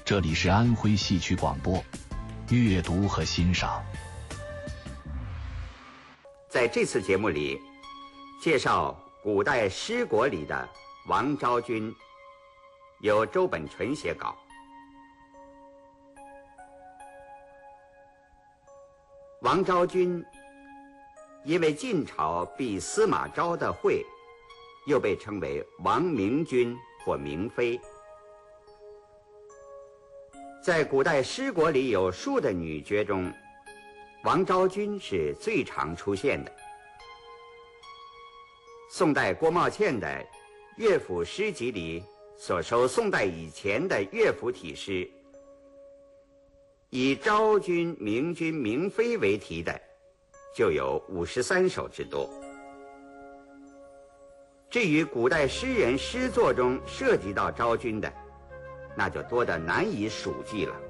这里是安徽戏曲广播，阅读和欣赏。 在这次节目里，介绍古代诗国里的王昭君，由周本纯写稿。王昭君因为晋朝避司马昭的讳，又被称为王明君或明妃。在古代诗国里有数的女角中，王昭君是最常出现的。宋代郭茂倩的《乐府诗集》里所收宋代以前的乐府体诗，以昭君、明君、明妃为题的就有53首之多。至于古代诗人诗作中涉及到昭君的，那就多得难以数计了。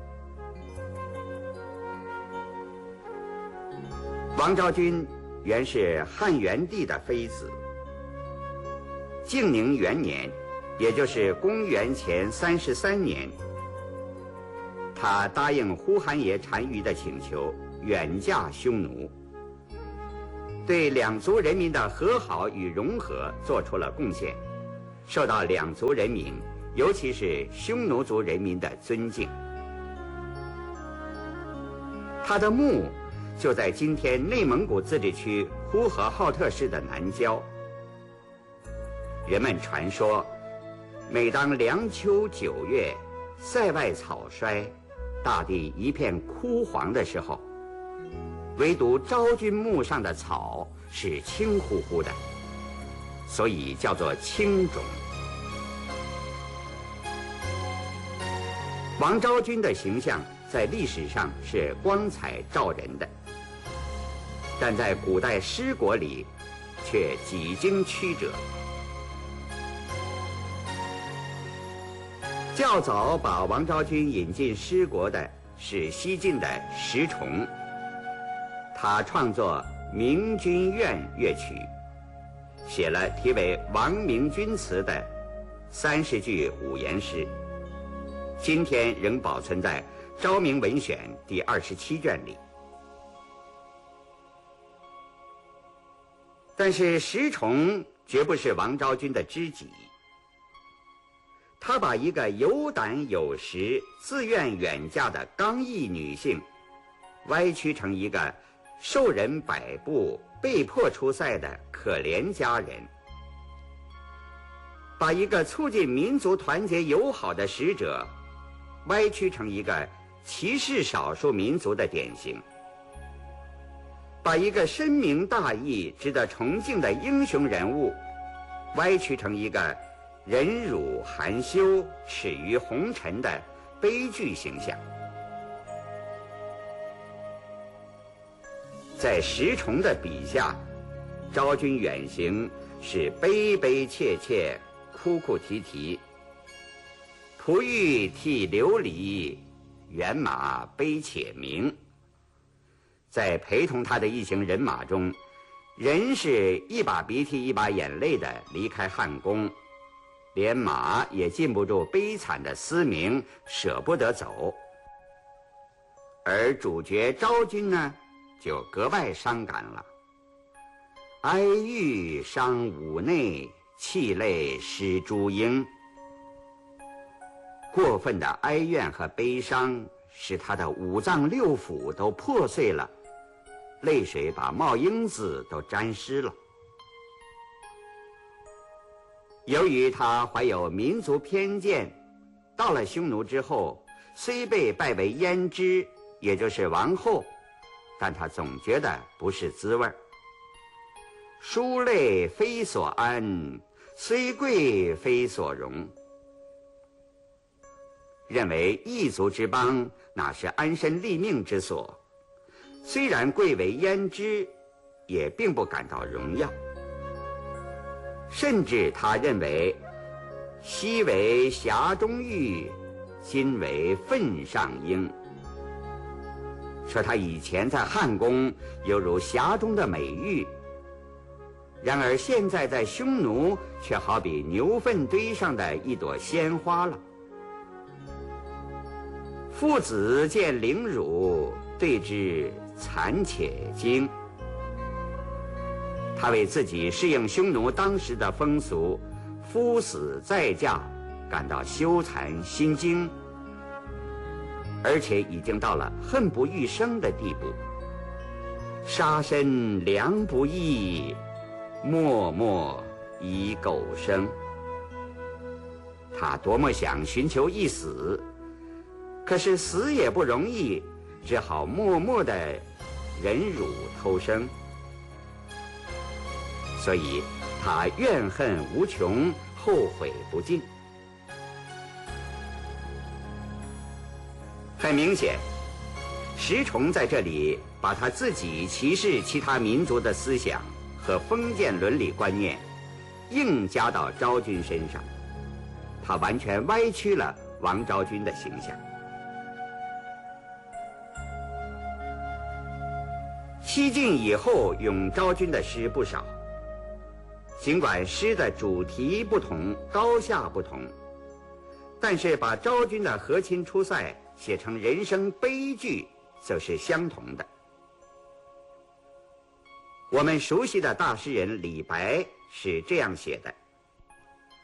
王昭君原是汉元帝的妃子，靖宁元年，也就是公元前33年，她答应呼韩邪单于的请求，远嫁匈奴，对两族人民的和好与融合做出了贡献，受到两族人民，尤其是匈奴族人民的尊敬。他的墓就在今天内蒙古自治区呼和浩特市的南郊。人们传说，每当凉秋9月，塞外草衰，大地一片枯黄的时候，唯独昭君墓上的草是青乎乎的，所以叫做青冢。王昭君的形象在历史上是光彩照人的，但在古代诗国里却几经曲折。较早把王昭君引进诗国的是西晋的石崇，他创作《明君怨》乐曲，写了题为《王明君词》的30句5言诗，今天仍保存在《昭明文选》第27卷里。但是石崇绝不是王昭君的知己，他把一个有胆有识、自愿远嫁的刚毅女性，歪曲成一个受人摆布、被迫出塞的可怜佳人，把一个促进民族团结友好的使者，歪曲成一个歧视少数民族的典型，把一个深明大义、值得崇敬的英雄人物，歪曲成一个忍辱含羞、耻于红尘的悲剧形象。在石崇的笔下，昭君远行是悲悲切切、哭哭啼啼，璞玉涕流离，辕马悲且鸣。在陪同他的一行人马中，人是一把鼻涕一把眼泪的离开汉宫，连马也禁不住悲惨的嘶鸣，舍不得走。而主角昭君呢，就格外伤感了。哀郁伤五内，泣泪湿朱缨。过分的哀怨和悲伤使他的五脏六腑都破碎了，泪水把帽缨子都沾湿了。由于他怀有民族偏见，到了匈奴之后，虽被拜为胭脂，也就是王后，但他总觉得不是滋味儿。书泪非所安，虽贵非所容。认为异族之邦哪是安身立命之所，虽然贵为胭脂，也并不感到荣耀。甚至他认为，昔为匣中玉，今为粪上英。说他以前在汉宫犹如匣中的美玉，然而现在在匈奴却好比牛粪堆上的一朵鲜花了。 父子见凌辱，对之残且惊。他为自己适应匈奴当时的风俗，夫死再嫁，感到羞惭心惊，而且已经到了恨不欲生的地步。杀身良不易，默默以苟生。他多么想寻求一死，可是死也不容易，只好默默地忍辱偷生。所以他怨恨无穷，后悔不尽。很明显，石崇在这里把他自己歧视其他民族的思想和封建伦理观念硬加到昭君身上，他完全歪曲了王昭君的形象。西晋以后咏昭君的诗不少，尽管诗的主题不同，高下不同，但是把昭君的和亲出塞写成人生悲剧，则是相同的。我们熟悉的大诗人李白是这样写的：